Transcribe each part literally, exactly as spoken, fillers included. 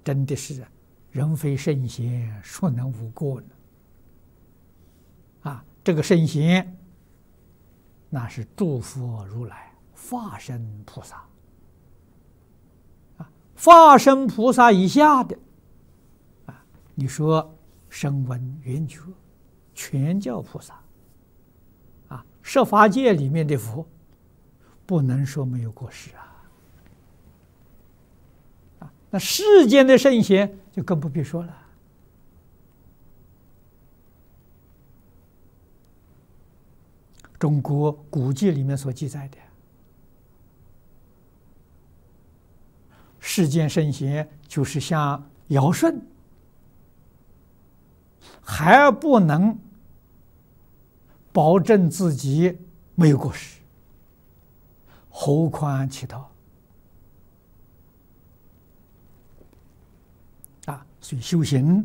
真的是人非圣贤，孰能无过呢？啊，这个圣贤，那是诸佛如来、化身菩萨。啊，化身菩萨以下的，啊，你说声闻缘觉、全教菩萨，啊，十法界里面的佛，不能说没有过失啊。啊，那世间的圣贤就更不必说了。中国古籍里面所记载的世间圣贤，就是像尧舜，还不能保证自己没有过失，何况其他啊？所以修行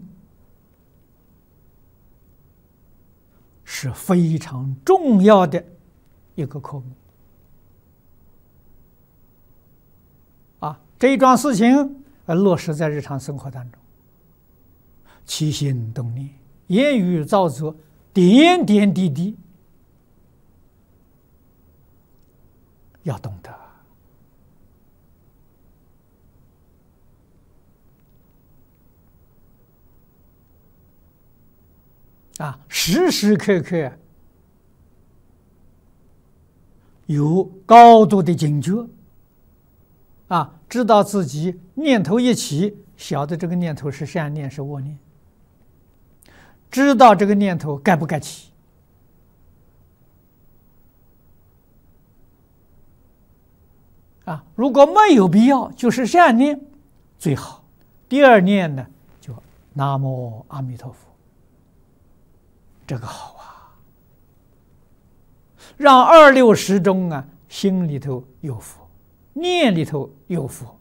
是非常重要的一个科目啊！这一桩事情呃落实在日常生活当中，起心动念、言语造作，点点滴滴要懂得啊，时时刻刻有高度的警觉啊，知道自己念头一起，晓得这个念头是善念是恶念，知道这个念头该不该起啊。如果没有必要，就是善念最好。第二念呢，就南无阿弥陀佛。这个好啊，让二六时中啊，心里头有佛，念里头有佛，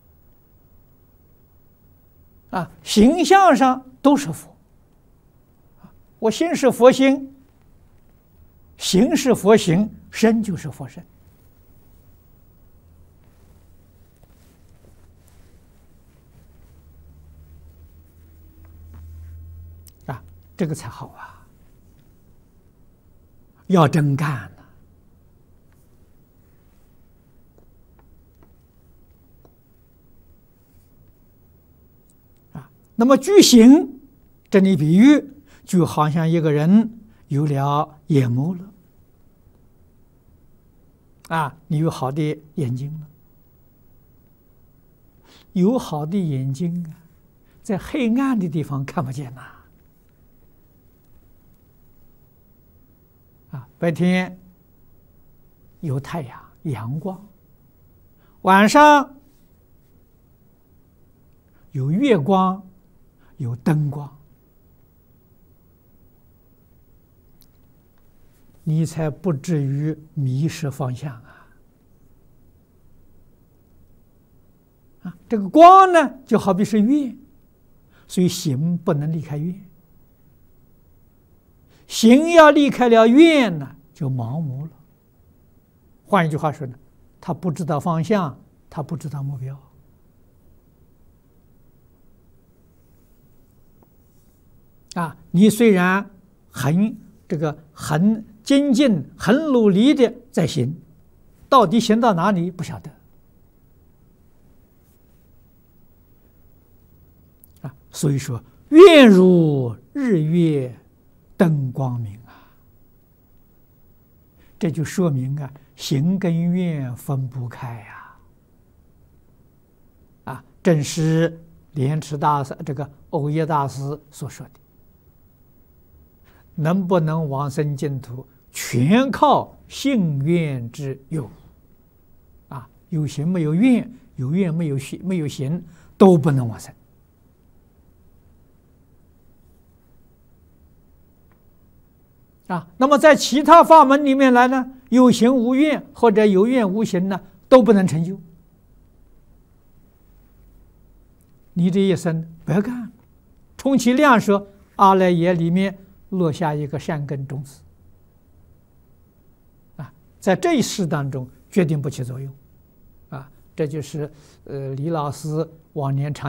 啊，形象上都是佛。我心是佛心，行是佛行，身就是佛身。啊，这个才好啊。要真干呢，啊，那么具行，这里比喻就好像一个人有了眼目了，啊，你有好的眼睛了，有好的眼睛啊，在黑暗的地方看不见呐。啊，白天有太阳阳光，晚上有月光，有灯光，你才不至于迷失方向啊！啊，这个光呢，就好比是月，所以行不能离开月。行要离开了愿呢，就盲目了。换一句话说呢，他不知道方向，他不知道目标。啊，你虽然很这个很精进、很努力的在行，到底行到哪里不晓得。啊，所以说愿如日月灯光明啊，这就说明啊，行跟愿分不开呀。啊，正是莲池大师这个藕益大师所说的，能不能往生净土，全靠信愿之有。啊，有行没有愿，有愿没有行没有行，都不能往生。啊，那么在其他法门里面来呢，有行无愿或者有愿无行呢，都不能成就。你这一生白干，充其量说阿赖耶里面落下一个善根种子，啊，在这一世当中决定不起作用，啊，这就是呃李老师往年常